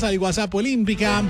voz al WhatsApp Olímpica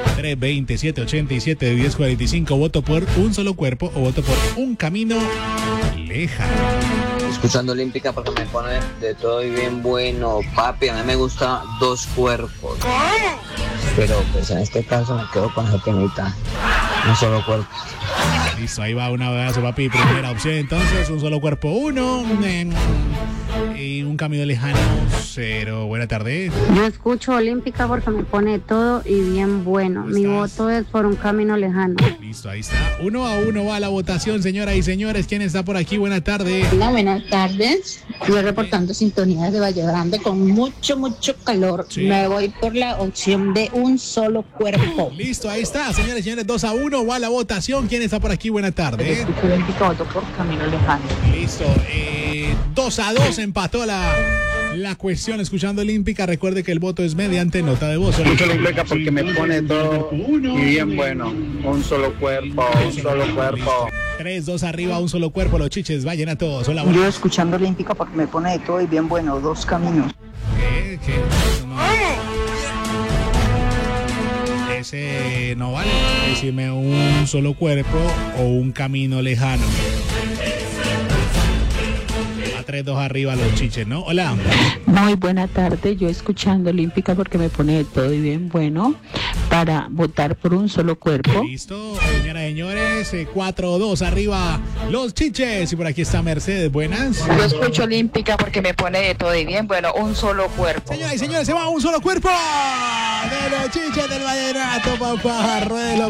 320-787-1045. Voto por un solo cuerpo o voto por un camino lejano. Escuchando Olímpica porque me pone de todo y bien bueno. Papi, a mí me gusta dos cuerpos. Pero pues en este caso me quedo con esa temita. Un solo cuerpo. Listo, ahí va un abrazo, papi. Primera opción, entonces, un solo cuerpo, uno. Y un camino lejano, 0. Buena tarde. Yo escucho Olímpica porque me pone todo y bien bueno. Mi voto es por un camino lejano. Listo, ahí está. 1-1 va la votación, señoras y señores. ¿Quién está por aquí? Buena tarde. Hola, buenas tardes. Yo reportando sintonía de Valle Grande con mucho calor. Sí. Me voy por la opción de un solo cuerpo. Listo, ahí está, señores y señores. 2-1 va la votación. ¿Quién está por aquí? Buena tarde. Escucho Olímpica, voto por camino lejano. Listo. 2-2 empató la cuestión. Escuchando Olímpica, recuerde que el voto es mediante nota de voz. Escucho Olímpica porque me pone todo y bien bueno. Un solo cuerpo, un solo cuerpo. 3-2 arriba, un solo cuerpo. Los chiches vayan a todos. Hola, Yo escuchando Olímpica porque me pone de todo y bien bueno. Dos caminos. ¿Qué? Eso no. Ese no vale. Decime un solo cuerpo o un camino lejano. A 3-2 arriba los chiches, ¿no? Hola. Muy buena tarde, yo escuchando Olímpica porque me pone de todo y bien bueno para votar por un solo cuerpo. Listo, señoras y señores, 4-2 arriba los chiches. Y por aquí está Mercedes, buenas. Yo escucho Olímpica porque me pone de todo y bien bueno, un solo cuerpo. Señoras y señores, se va un solo cuerpo de los chiches del vallenato, papá. Ruédelo.